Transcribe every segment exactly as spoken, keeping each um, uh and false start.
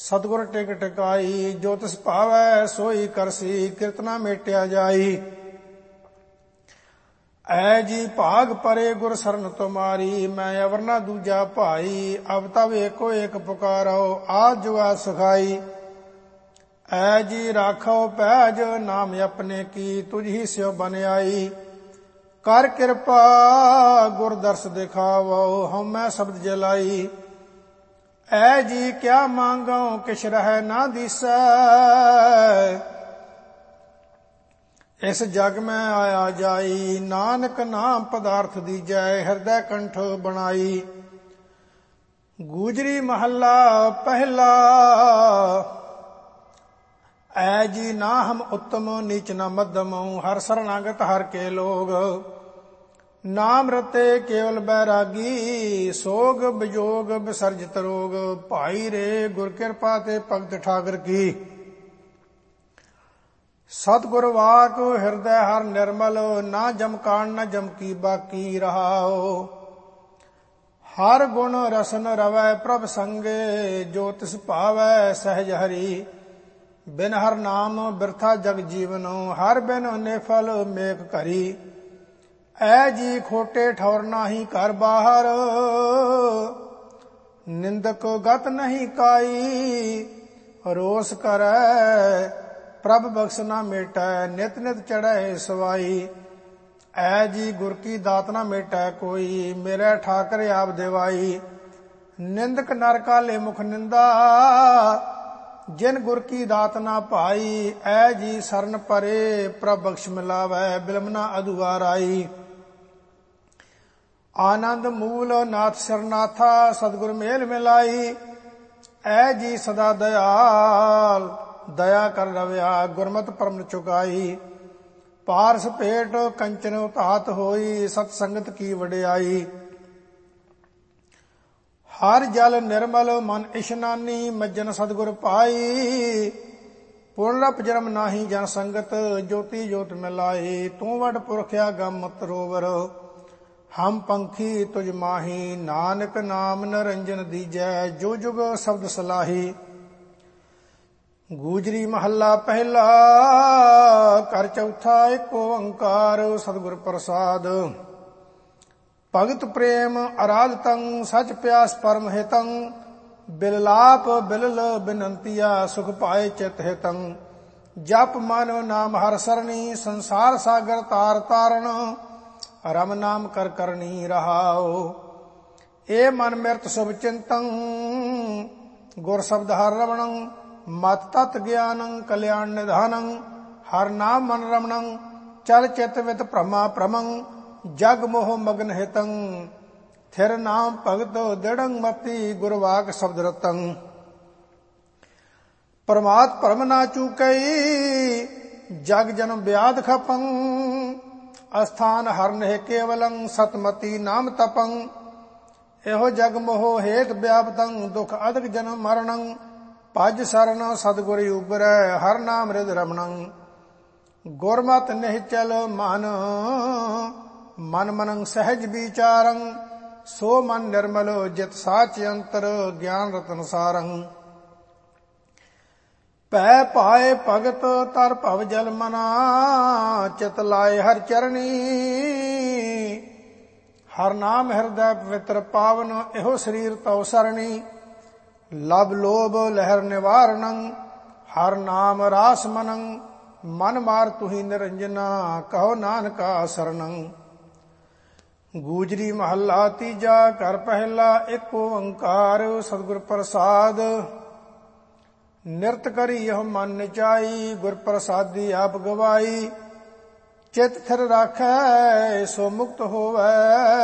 सतगुर टिक टिकाई। जो तिस भावै सोई करसी, किरतना मेटिया जाई। ऐ जी भाग परे गुर सरन तुम्हारी, मैं अवर न दूजा भाई। अब तब एको एक पुकारो, आज जुगा सखाई। ऐ जी राखो पैज नाम अपने की, तुझ ही स्यो बन आई। कर कृपा गुर दर्श दिखावो, हम मैं शब्द जलाई। ऐ जी क्या मांगो किश रह ना दिसै, इस जग में आया जाई। नानक नाम पदार्थ दीजै, हृदय कंठ बनाई। गूजरी महला पहला, ऐ जी ना हम उत्तम नीच न मध्यम, हर शरणागत हर के लोग। नाम रते केवल बैरागी, सोग विजोग विसर्जित रोग। भाई रे गुर कृपा ते भगत ठाकर की, सतगुर वाक हृदय हर निर्मल। ना जमकान न जमकी बाकी रहाओ। हर गुण रसन रवै प्रभ संगे, जो तिस भावै सहज हरि। बिन हर नाम बिरथा जग जीवन, हर बिन निफल मेक करी। ऐ जी खोटे ठौर नाही कर बाहर, निंदक गत नहीं काई। रोस करै प्रभ बख्श न मेटै, नित नित चढ़ै सवाई। ऐ जी गुर की दात न मेटै कोई, मेरे ठाकर आप देवाई। निंदक नर काले मुख निंदा, जिन गुर की दात न पाई। ऐ जी सरन परे प्रभ बख्श मिलावै, बिलमना अदुआर आई। आनंद मूल नाथ सरनाथा, सतगुर मेल मिलाई। ऐ जी सदा दयाल दया कर रव्या, गुरमत परम चुकाई। पारस पेट कंचन उतात होई, सतसंगत की वडियाई। हर जल निर्मल मन इशनानी, मज्जन सतगुर पाई। पुनरप जन्म नाही जन संगत, ज्योति ज्योत मिलाई। तू वड पुरख्या गम तरोवर, हम पंखी तुझ माही। नानक नाम निरंजन दीजै, जो जुग शब्द सलाही। गूजरी महला पहला, कर चौथा एक ओंकार। सतगुर प्रसाद भगत प्रेम आराधतं, सच प्यास परम हितं। बिललाप बिलल बिनंतिया, सुख पाए चित हितं। जप मन नाम हर सरणी, संसार सागर तार तारण। रम नाम कर करनी रहाओ। ए मन मिरत शुभ चिंतं, गुर शब्द हर रमणं। मत तत् ज्ञानं कल्याण निधानं, हर नाम मन रमणं। चल चित वित भ्रमा भ्रमं, जग मोह मगन हितं। थिर नाम भगत दृढ़ं मति, गुरवाक शब्द रतं। परमात परम ना चूकई, जग जन्म व्याध खपं। अस्थान हर नेह केवलं, सतमति नाम तपं। एहो जग मोह हेत व्यापतं, दुख अधिक जन्म मरणं। भज सरन सतगुर उबरै, हर नाम हृद रमणं। गुरमत निहचल मन, मन मनंग सहज विचारं। सो मन निर्मल जित साच अंतर, ज्ञान रतन सारं। पै पाए भगत तर भव जल मना, चित लाए हर चरणी। हर नाम हृदय पवित्र पावन, एहो शरीर तव सरणी। लब लोभ लहर निवारणं, हर नाम रास मनं। मन मार तुही निरंजना, कहो नानका शरणं। गूजरी महला तीजा, कर पहला एक ओंकार। सतगुर प्रसाद निरत करी यह मन निचाई, गुर प्रसादी आप गवाई। चित थिर राखै सो मुक्त होवै,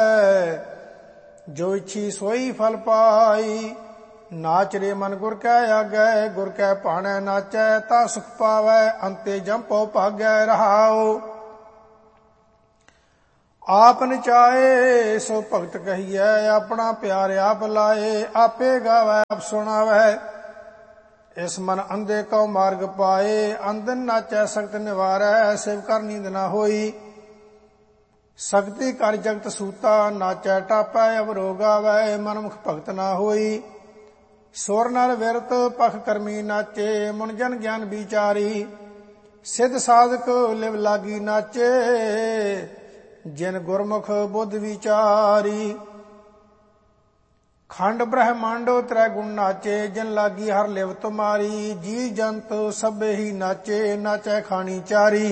जो इच्छी सोई फल पाई। नाच रे मन गुर कै आगै, गुर कै पाणै नाचै। ता सुख पावै अंते जंपो भागै रहाओ। आप नचाए सो भगत कहिए, अपना प्यार आप लाए। आपे गावै आप सुनावै, इस मन अंधे को मार्ग पाए। अंधन नाचै सख्त निवारै, सिव कर नींद न होई। सकती कर जगत सूता, नाचै टापै अब रोग आवै। मनमुख भगत न होई। ਸੁਰ ਨਰ ਵਿਰਤ ਪਖ ਕਰਮੀ ਨਾਚੇ, ਮੁਨ ਜਨ ਗਿਆਨ ਵਿਚਾਰੀ। ਸਿੱਧ ਸਾਧਕ ਲਿਵ ਲਾਗੀ ਨਾਚੇ, ਜਿਨ ਗੁਰਮੁਖ ਬੁੱਧ ਵਿਚਾਰੀ। ਖੰਡ ਬ੍ਰਹਮੰਡੋ ਤ੍ਰੈ ਗੁਣ ਨਾਚੇ, ਜਿਨ ਲਾਗੀ ਹਰ ਲਿਵ ਤੁਮਾਰੀ। ਜੀ ਜੰਤ ਸਭੇ ਹੀ ਨਾਚੇ, ਨਾਚੈ ਖਾਣੀ ਚਾਰੀ।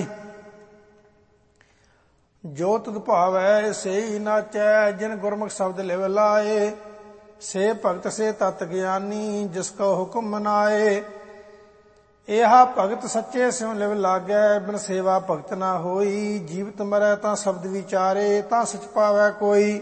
ਜੋ ਤੁਧ ਭਾਵੈ ਸੇਈ ਨਾਚੈ, ਜਿਨ ਗੁਰਮੁਖ ਸ਼ਬਦ ਲਿਵ ਲਾਏ। ਸੇ ਭਗਤ ਸੇ ਤਤ ਗਿਆਨੀ, ਜਿਸ ਕੋ ਹੁਕਮ ਮਨਾਏ। ਇਹਾ ਭਗਤ ਸੱਚੇ ਸਿਉ ਲਿਵ ਲਾਗੈ, ਬਿਨ ਸੇਵਾ ਭਗਤ ਨਾ ਹੋਈ। ਜੀਵਤ ਮਰੈ ਤਾਂ ਸ਼ਬਦ ਵਿਚਾਰੇ, ਤਾਂ ਸਚ ਪਾਵੈ ਕੋਈ।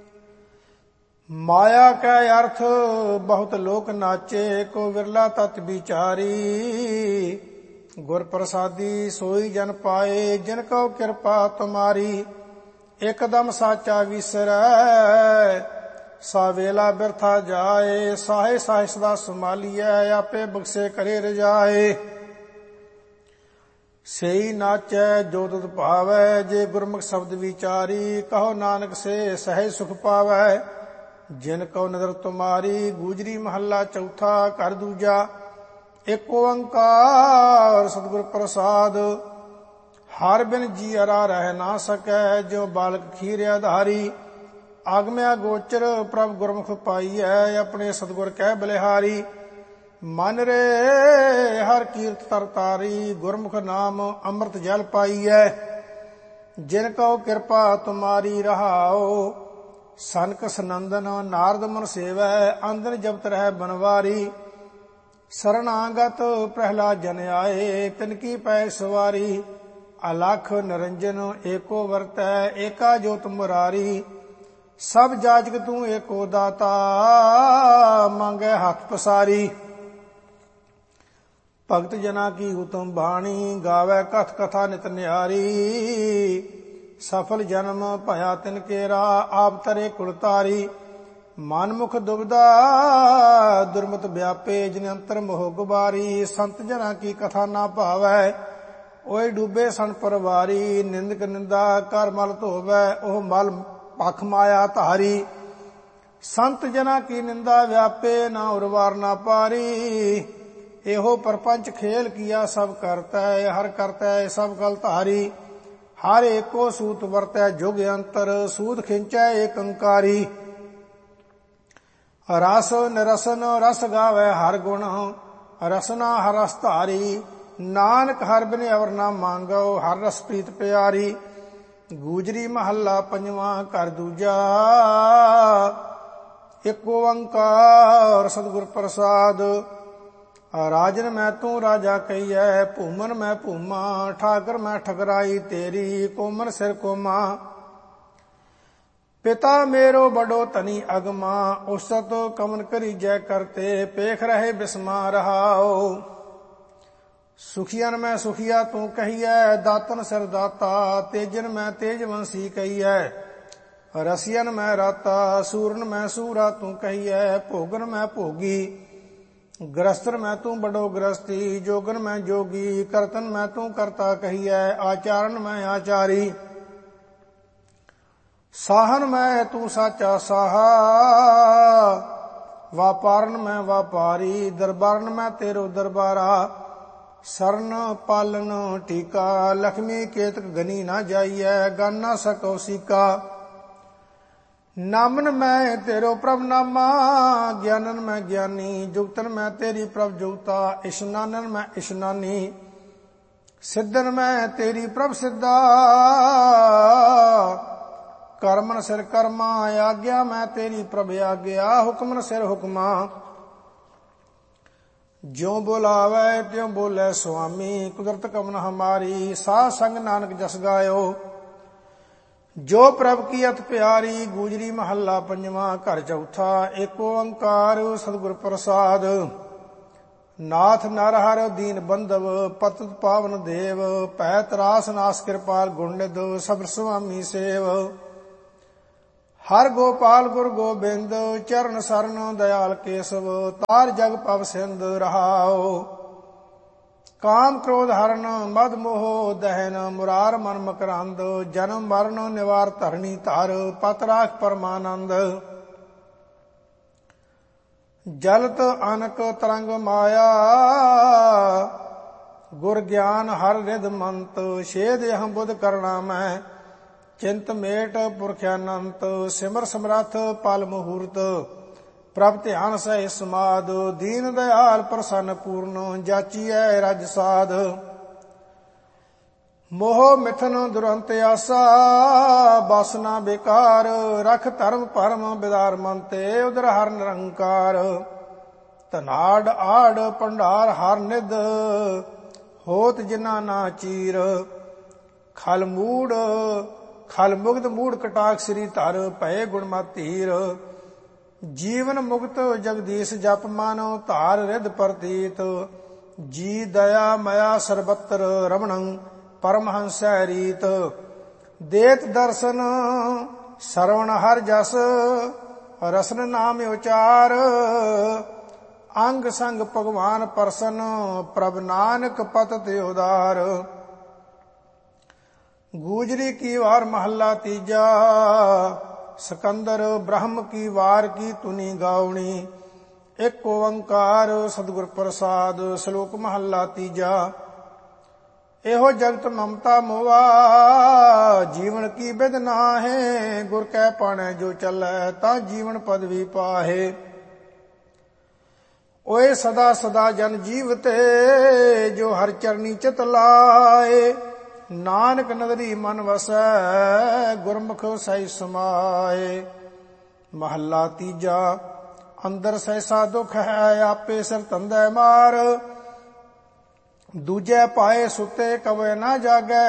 ਮਾਇਆ ਕੈ ਅਰਥ ਬਹੁਤ ਲੋਕ ਨਾਚੇ, ਕੋ ਵਿਰਲਾ ਤਤ ਵਿਚਾਰੀ। ਗੁਰ ਪ੍ਰਸਾਦੀ ਸੋਈ ਜਨ ਪਾਏ, ਜਿਨ ਕਉ ਕਿਰਪਾ ਤੁਮਾਰੀ। ਇਕਦਮ ਸਾਚਾ ਵਿਸਰੈ, ਸਾ ਵੇਲਾ ਬਿਰਥਾ ਜਾਏ। ਸਾਹੇ ਸਾਹੇ ਸਦਾ ਸੰਭਾਲੀਐ, ਆਪੇ ਬਖਸ਼ੇ ਕਰੇ ਰਜਾਏ। ਸੇਈ ਨਾਚੈ ਜੋ ਤੁਧ ਭਾਵੈ, ਜੇ ਗੁਰਮੁਖ ਸ਼ਬਦ ਵਿਚਾਰੀ। ਕਹੋ ਨਾਨਕ ਸੇ ਸਹਿਜ ਸੁਖ ਪਾਵੈ, ਜਿਨ ਕਉ ਨਦਰ ਤੁਮਾਰੀ। ਗੂਜਰੀ ਮਹੱਲਾ ਚੌਥਾ ਘਰ ਦੂਜਾ। ਏਕ ਓੰਕਾਰ ਸਤਿਗੁਰ ਪ੍ਰਸਾਦ, ਹਰ ਬਿਨ ਜੀਅਰਾ ਰਹਿ ਨਾ ਸਕੈ। ਜਿਉ ਬਾਲਕ ਖੀਰ ਆਧਾਰੀ, ਆਗਮਿਆ ਗੋਚਰ ਪ੍ਰਭ ਗੁਰਮੁਖ ਪਾਈਐ। ਆਪਣੇ ਸਤਿਗੁਰ ਕਹਿ ਬਲਿਹਾਰੀ, ਮਨ ਰੇ ਹਰ ਕੀਰਤ ਤਰਤਾਰੀ। ਗੁਰਮੁਖ ਨਾਮ ਅੰਮ੍ਰਿਤ ਜਲ ਪਾਈਐ, ਜਿਨ ਕਉ ਕਿਰਪਾ ਤੁਮਾਰੀ। ਰਹਾਉ ਸਨਕ ਸਨੰਦਨ ਨਾਰਦ ਮਨ ਸੇਵੈ, ਅੰਦਰ ਜਪਤ ਰਹਿ ਬਨਵਾਰੀ। ਸਰਣਾਗਤ ਪ੍ਰਹਿਲਾਦ ਜਨ ਆਏ, ਤਿਨ ਕੀ ਪੈ ਸਵਾਰੀ। ਅਲਖ ਨਿਰੰਜਨ ਏਕੋ ਵਰਤੈ, ਏਕਾ ਜੋਤ ਮੁਰਾਰੀ। ਸਭ ਜਾਚਕ ਤੂੰ ਏਕੋ ਦਾਤਾ, ਮੰਗੈ ਹੱਥ ਪਸਾਰੀ। ਭਗਤ ਜਨਾ ਕੀ ਉਤਮ ਬਾਣੀ, ਗਾਵੈ ਕਥ ਕਥਾ ਨਿਤ ਨਿਆਰੀ। ਸਫਲ ਜਨਮ ਭਇਆ ਤਿਨ ਕੇਰਾ, ਆਪ ਤਰੇ ਕੁਲ ਤਾਰੀ। ਮਨ ਮੁਖ ਦੁਬਦਾ ਦੁਰਮਤ ਵਿਆਪੇ, ਜਿਨ ਅੰਤਰ ਮੋਹ ਗੁਬਾਰੀ। ਸੰਤ ਜਨਾ ਕੀ ਕਥਾ ਨਾ ਭਾਵੈ, ਓਏ ਡੂਬੇ ਸਨ ਪਰਵਾਰੀ। ਨਿੰਦਕ ਨਿੰਦਾ ਕਰ ਮਲ ਧੋਵੈ, ਉਹ ਮਲ ਪਖ ਮਾਇਆ ਧਾਰੀ। ਸੰਤ ਜਨਾ ਕੀ ਨਿੰਦਾ ਵਿਆਪੇ, ਨਾ ਉਰਵਾਰ ਨਾ ਪਾਰੀ। ਇਹੋ ਪਰਪੰਚ ਖੇਲ ਕੀਆ ਸਭ ਕਰਤੈ, ਹਰ ਕਰਤੈ ਸਭ ਕਲ ਧਾਰੀ। ਹਰ ਏਕੋ ਸੂਤ ਵਰਤੈ ਜੁਗ ਅੰਤਰ, ਸੂਤ ਖਿੰਚੈ ਏਕ ਓੰਕਾਰੀ। ਰਸ ਨਿਰਸਨ ਰਸ ਗਾਵੈ ਹਰ ਗੁਣ, ਰਸਨਾ ਹਰ ਰਸ ਧਾਰੀ। ਨਾਨਕ ਹਰ ਬਿਨ ਅਵਰ ਨਾ ਮੰਗੋ, ਹਰ ਰਸ ਪ੍ਰੀਤ ਪਿਆਰੀ। ਗੂਜਰੀ ਮਹੱਲਾ ਪੰਜਵਾਂ ਘਰ ਦੂਜਾ। ਏਕ ਓੰਕਾਰ ਸਤਿਗੁਰ ਪ੍ਰਸਾਦ, ਰਾਜਨ ਮੈਂ ਤੂੰ ਰਾਜਾ ਕਹੀਐ। ਭੂਮਨ ਮੈਂ ਭੂਮਾ, ਠਾਕਰ ਮੈਂ ਠਕਰਾਈ ਤੇਰੀ। ਕੋਮਨ ਸਿਰ ਕੋਮਾ, ਪਿਤਾ ਮੇਰੋ ਬੜੋ ਧਨੀ ਅਗਮਾ। ਉਸਤ ਕਮਨ ਕਰੀਜੈ ਕਰਤੇ, ਪੇਖ ਰਹੇ ਬਿਸਮਾ। ਰਹਾਉ ਸੁਖੀਅਨ ਮੈਂ ਸੁਖੀਆ ਤੂੰ ਕਹੀਐ, ਦਾਤਨ ਸਿਰ ਦਾਤਾ। ਤੇਜਨ ਮੈਂ ਤੇਜਵੰਸੀ ਕਹੀਐ, ਰਸੀਅਨ ਮੈਂ ਰਾਤਾ। ਸੂਰਨ ਮੈਂ ਸੂਰਾ ਤੂੰ ਕਹੀਐ, ਭੋਗਨ ਮੈਂ ਭੋਗੀ। ਗ੍ਰਸਤਨ ਮੈਂ ਤੂੰ ਬੜੋ ਗ੍ਰਸਤੀ, ਜੋਗਨ ਮੈਂ ਜੋਗੀ। ਕਰਤਨ ਮੈਂ ਤੂੰ ਕਰਤਾ ਕਹੀਐ, ਆਚਾਰਨ ਮੈਂ ਆਚਾਰੀ। ਸਾਹਨ ਮੈਂ ਤੂੰ ਸਾਚਾ ਸਾਹਾ, ਵਾਪਾਰਨ ਮੈਂ ਵਾਪਾਰੀ। ਦਰਬਾਰਨ ਮੈਂ ਤੇਰੋ ਦਰਬਾਰਾ। ਸਰਨ ਪਾਲਨ ਟੀਕਾ, ਲਖਮੀ ਕੇਤਕ ਗਨੀ ਨਾ ਜਾਈਐ। ਗਨ ਨਾ ਸਕੋ ਸੀਕਾ। ਨਾਮਨ ਮੈਂ ਤੇਰੋ ਪ੍ਰਭ ਨਾਮਾ, ਗਿਆਨਨ ਮੈਂ ਗਿਆਨੀ। ਜੁਗਤਨ ਮੈਂ ਤੇਰੀ ਪ੍ਰਭ ਜੁਗਤਾ, ਇਸ਼ਨਾਨਨ ਮੈਂ ਇਸ਼ਨਾਨੀ। ਸਿੱਧਨ ਮੈਂ ਤੇਰੀ ਪ੍ਰਭ ਸਿੱਧਾ, ਕਰਮਨ ਸਿਰ ਕਰਮਾ। ਆਗਿਆ ਮੈਂ ਤੇਰੀ ਪ੍ਰਭ ਆਗਿਆ, ਹੁਕਮਨ ਸਿਰ ਹੁਕਮਾ। ਜਿਉ ਬੁਲਾਵੈ ਤਿਉ ਬੋਲੇ ਸੁਆਮੀ, ਕੁਦਰਤ ਕਮਨ ਹਮਾਰੀ। ਸਾਧ ਸੰਗ ਨਾਨਕ ਜਸ ਗਾਇਓ, ਜੋ ਪ੍ਰਭ ਕੀ ਅਤ ਪਿਆਰੀ। ਗੂਜਰੀ ਮਹੱਲਾ ਪੰਜਵਾਂ ਘਰ ਚੌਥਾ। ਏਕ ਓੰਕਾਰ ਸਤਿਗੁਰ ਪ੍ਰਸਾਦ, ਨਾਥ ਨਰ ਹਰਿ ਦੀਨ ਬੰਧਵ। ਪਤਿਤ ਪਾਵਨ ਦੇਵ, ਭੈ ਤਰਾਸ ਨਾਸ ਕਿਰਪਾਲ। ਗੁਣ ਨਿਧ ਸਬਰ ਸੁਆਮੀ ਸੇਵ। ਹਰ ਗੋਪਾਲ ਗੁਰ ਗੋਬਿੰਦ, ਚਰਨ ਸਰਨ ਦਇਆਲ ਕੇਸਵ। ਤਾਰ ਜਗ ਪਵ ਸਿੰਧ। ਰਹਾਉ ਕਾਮ ਕ੍ਰੋਧ ਹਰਨ ਮਦ ਮੋਹ ਦਹਿਨ। ਮੁਰਾਰ ਮਨ ਮਕਰੰਦ, ਜਨਮ ਮਰਨ ਨਿਵਾਰ ਧਰਣੀ ਧਰ। ਪਤ ਰਾਖ ਪਰਮਾਨੰਦ। ਜਲਤ ਅਨਕ ਤਰੰਗ ਮਾਇਆ ਗੁਰ ਗਿਆਨ ਹਰ ਰਿਦ ਮੰਤ ਛੇਦ ਅਹੰ ਬੁੱਧ ਕਰਣਾ ਮੈਂ ਚਿੰਤ ਮੇਟ ਪੁਰਖ ਅਨੰਤ ਸਿਮਰ ਸਮਰੱਥ ਪਲ ਮਹੂਰਤ ਪ੍ਰਭ ਧਿਆਨ ਸਹਿ ਸਮਾਦ ਦੀਨ ਦਇਆਲ ਪ੍ਰਸੰਨ ਪੂਰਨ ਜਾਚੀਐ ਰਜ ਸਾਧ ਮੋਹ ਮਿਥਨ ਦੁਰੰਤ ਆਸਾ ਬਾਸਨਾ ਬੇਕਾਰ ਰਖ ਧਰਮ ਪਰਮ ਬਿਦਾਰ ਮਨ ਤੇ ਉਦਰ ਹਰ ਨਿਰੰਕਾਰ ਧਨਾੜ ਆੜ ਭੰਡਾਰ ਹਰ ਨਿਧ ਹੋਤ ਜਿਨਾ ਨਾ ਚੀਰ ਖਲ ਮੂੜ ਖਲ ਮੁਕਤ ਮੂੜ ਕਟਾਕ ਸ੍ਰੀ ਧਰ ਭਏ ਗੁਣਮਤੀਰ ਜੀਵਨ ਮੁਕਤ ਜਗਦੀਸ਼ ਜਪ ਮਾਨੋ ਧਾਰ ਰਿਧ ਪ੍ਰਤੀਤ ਜੀ ਦਇਆ ਮਇਆ ਸਰਬਤਰ ਰਮਣੰ ਪਰਮਹੰਸੈ ਰੀਤ ਦੇਤ ਦਰਸ਼ਨ ਸਰਵਣ ਹਰ ਜਸ ਰਸਨ ਨਾਮ ਉਚਾਰ ਅੰਗ ਸੰਗ ਭਗਵਾਨ ਪਰਸਨ ਪ੍ਰਭ ਨਾਨਕ ਪਤਿ ਤੇ ਉਦਾਰ ਗੂਜਰੀ ਕੀ ਵਾਰ ਮਹੱਲਾ ਤੀਜਾ ਸਿਕੰਦਰ ਬ੍ਰਹਮ ਕੀ ਵਾਰ ਕੀ ਤੁਨੀ ਗਾਉਣੀ ਇੱਕ ਓੰਕਾਰ ਸਤਿਗੁਰ ਪ੍ਰਸਾਦ ਸ਼ਲੋਕ ਮਹੱਲਾ ਤੀਜਾ ਇਹੋ ਜਗਤ ਮਮਤਾ ਮੋਵਾ ਜੀਵਨ ਕੀ ਬਿਦ ਨਾਹੇ ਗੁਰ ਕੈ ਪਾਣੈ ਜੋ ਚੱਲੈ ਤਾਂ ਜੀਵਨ ਪਦਵੀ ਪਾਹੇ ਓਏ ਸਦਾ ਸਦਾ ਜਨ ਜੀਵਤੇ ਜੋ ਹਰ ਚਰਨੀ ਚਿਤ ਲਾਏ ਨਾਨਕ ਨਦਰੀ ਮਨ ਵਸੈ ਗੁਰਮੁਖ ਸਹਿ ਸਮਾਏ ਮਹੱਲਾ ਤੀਜਾ ਅੰਦਰ ਸਹਿਸਾ ਦੁਖ ਹੈ ਆਪੇ ਸਿਰ ਧੰਦੈ ਮਾਰ ਦੂਜੇ ਪਾਏ ਸੁਤੇ ਕਵੇ ਨਾ ਜਾਗੈ